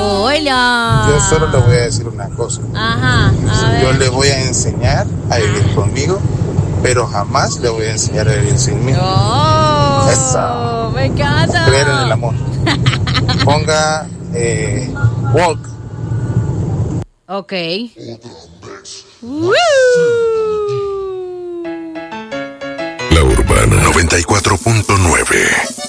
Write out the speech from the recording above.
Hola. Yo solo le voy a decir una cosa. Ajá, a ver. Yo le voy a enseñar a vivir conmigo, pero jamás le voy a enseñar a vivir sin mí. Oh, Eso. me encanta. Creer en el amor. Ponga walk. Ok. La Urbana 94.9.